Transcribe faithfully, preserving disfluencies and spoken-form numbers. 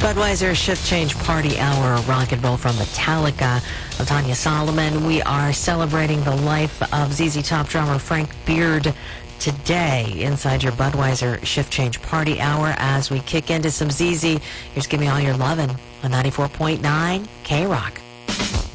Budweiser Shift Change Party Hour, rock and roll from Metallica of Tanya Solomon. We are celebrating the life of Z Z Top drummer Frank Beard today inside your Budweiser Shift Change Party Hour as we kick into some Z Z. Here's Give Me All Your Lovin' on ninety-four point nine K-Rock.